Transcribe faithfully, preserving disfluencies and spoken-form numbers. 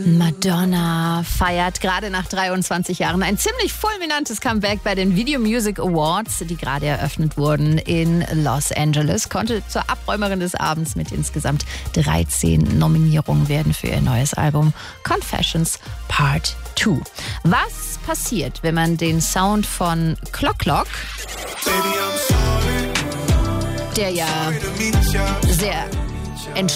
Madonna feiert gerade nach dreiundzwanzig Jahren ein ziemlich fulminantes Comeback bei den Video Music Awards, die gerade eröffnet wurden in Los Angeles. Konnte zur Abräumerin des Abends mit insgesamt dreizehn Nominierungen werden für ihr neues Album Confessions Part zwei. Was passiert, wenn man den Sound von Clock Clock, der ja sehr